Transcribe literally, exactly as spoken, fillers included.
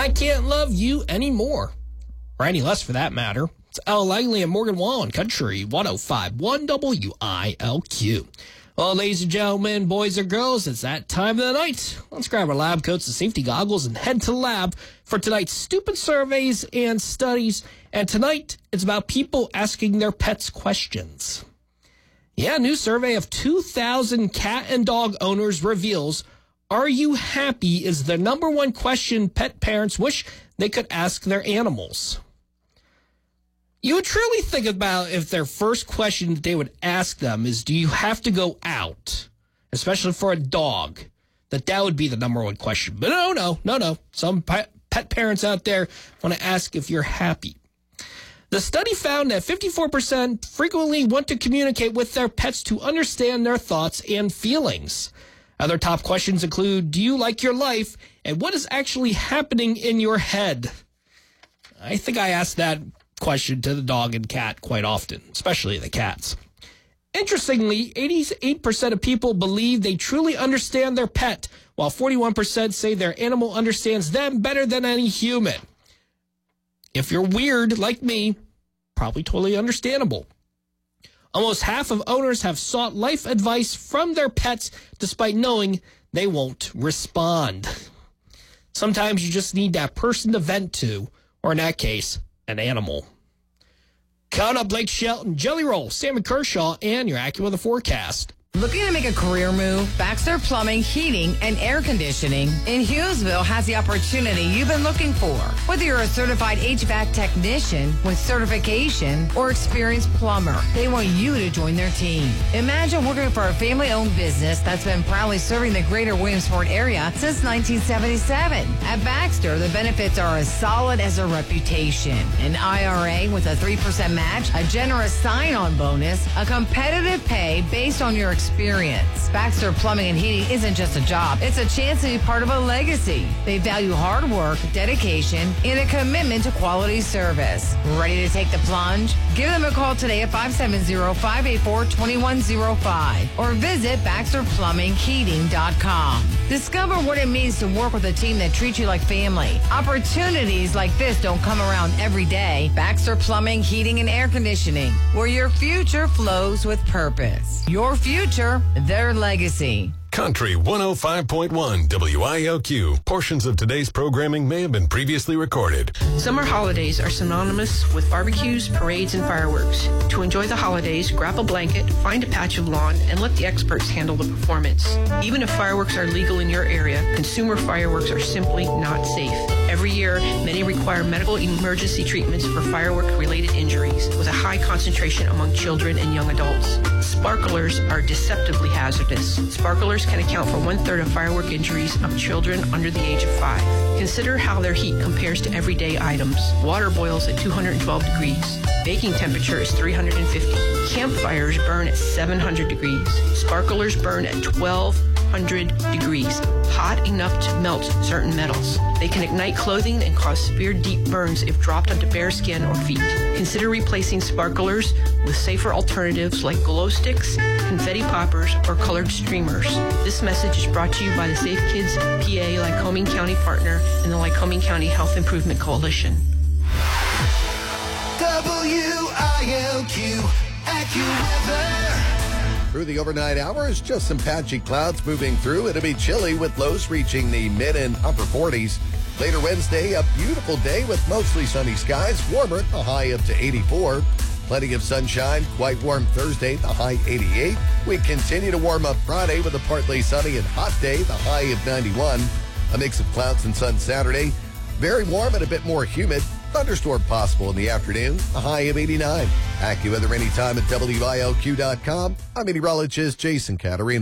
I can't love you anymore. Or any less, for that matter. It's Al Langley and Morgan Wallen, Country one oh five point one W I L Q. Well, ladies and gentlemen, boys and girls, it's that time of the night. Let's grab our lab coats and safety goggles and head to the lab for tonight's stupid surveys and studies. And tonight, it's about people asking their pets questions. Yeah, a new survey of two thousand cat and dog owners reveals, are you happy is the number one question pet parents wish they could ask their animals. You would truly think about if their first question that they would ask them is, do you have to go out? Especially for a dog, that that would be the number one question. But no, no, no, no. Some pet, pet parents out there want to ask if you're happy. The study found that fifty-four percent frequently want to communicate with their pets to understand their thoughts and feelings. Other top questions include, do you like your life? And what is actually happening in your head? I think I asked that question to the dog and cat quite often, especially the cats. Interestingly, eighty-eight percent of people believe they truly understand their pet, while forty-one percent say their animal understands them better than any human. If you're weird like me, probably totally understandable. Almost half of owners have sought life advice from their pets despite knowing they won't respond. Sometimes you just need that person to vent to, or in that case, an animal. Count up Blake Shelton, Jelly Roll, Sammy Kershaw, and your AccuWeather forecast. Looking to make a career move? Baxter Plumbing, Heating, and Air Conditioning in Hughesville has the opportunity you've been looking for. Whether you're a certified H V A C technician with certification or experienced plumber, they want you to join their team. Imagine working for a family-owned business that's been proudly serving the greater Williamsport area since nineteen seventy-seven. At Baxter, the benefits are as solid as a reputation. An I R A with a three percent match, a generous sign-on bonus, a competitive pay based on your experience. Experience. Baxter Plumbing and Heating isn't just a job. It's a chance to be part of a legacy. They value hard work, dedication, and a commitment to quality service. Ready to take the plunge? Give them a call today at five seven zero, five eight four, two one zero five or visit Baxter Plumbing Heating dot com. Discover what it means to work with a team that treats you like family. Opportunities like this don't come around every day. Baxter Plumbing, Heating, and Air Conditioning, where your future flows with purpose. Your future, their legacy. Country one oh five point one W I L Q. Portions of today's programming may have been previously recorded. Summer holidays are synonymous with barbecues, parades, and fireworks. To enjoy the holidays, grab a blanket, find a patch of lawn, and let the experts handle the performance. Even if fireworks are legal in your area, consumer fireworks are simply not safe. Every year, many require medical emergency treatments for firework-related injuries, with a high concentration among children and young adults. Sparklers are deceptively hazardous. Sparklers can account for one-third of firework injuries of children under the age of five. Consider how their heat compares to everyday items. Water boils at two hundred twelve degrees. Baking temperature is three hundred fifty. Campfires burn at seven hundred degrees. Sparklers burn at twelve hundred degrees, hot enough to melt certain metals. They can ignite clothing and cause severe deep burns if dropped onto bare skin or feet. Consider replacing sparklers with safer alternatives like glow sticks, confetti poppers, or colored streamers. This message is brought to you by the Safe Kids P A Lycoming County Partner and the Lycoming County Health Improvement Coalition. W I L Q AccuWeather. Through the overnight hours, just some patchy clouds moving through. It'll be chilly with lows reaching the mid and upper forties. Later Wednesday, a beautiful day with mostly sunny skies. Warmer, the high up to eighty-four. Plenty of sunshine. Quite warm Thursday, the high eighty-eight. We continue to warm up Friday with a partly sunny and hot day, the high of ninety-one. A mix of clouds and sun Saturday. Very warm and a bit more humid. Thunderstorm possible in the afternoon, a high of eighty-nine. AccuWeather anytime at W I L Q dot com. I'm meteorologist Jason Caterina.